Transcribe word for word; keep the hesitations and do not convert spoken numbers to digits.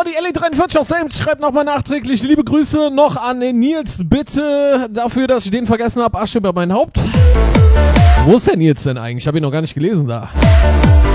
die Ellie dreiundvierzig aus Selm schreibt nochmal nachträglich liebe Grüße noch an den Nils. Bitte dafür, dass ich den vergessen habe. Asche über mein Haupt. Wo ist der Nils denn eigentlich? Ich habe ihn noch gar nicht gelesen da.